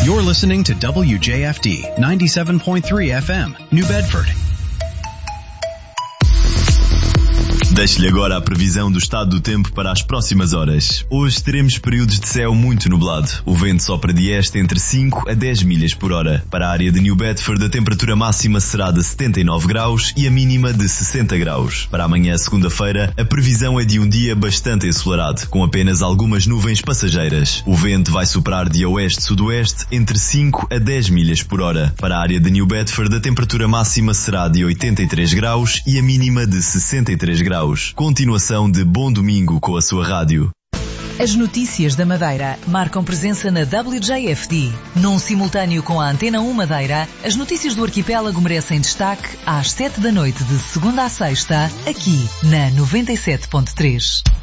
You're listening to WJFD 97.3 FM, New Bedford. Deixe-lhe agora a previsão do estado do tempo para as próximas horas. Hoje teremos períodos de céu muito nublado. O vento sopra de este entre 5 a 10 milhas por hora. Para a área de New Bedford, a temperatura máxima será de 79 graus e a mínima de 60 graus. Para amanhã, segunda-feira, a previsão é de um dia bastante ensolarado, com apenas algumas nuvens passageiras. O vento vai soprar de oeste-sudoeste entre 5 a 10 milhas por hora. Para a área de New Bedford, a temperatura máxima será de 83 graus e a mínima de 63 graus. Continuação de Bom Domingo com a sua rádio. As notícias da Madeira marcam presença na WJFD. Num simultâneo com a Antena 1 Madeira, as notícias do arquipélago merecem destaque às 7 da noite de segunda a sexta, aqui na 97.3.